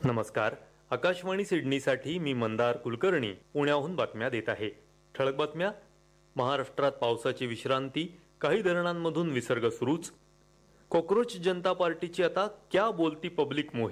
नमस्कार. आकाशवाणी सिडनीसाठी मी मंदार कुलकर्णी पुण्याहून बातम्या देत आहे. ठळक बातम्या. महाराष्ट्रात पावसाची विश्रांती, काही धरणांमधून विसर्ग सुरूच. कॉक्रोच जनता पार्टीची आता क्या बोलती पब्लिक मोहीम.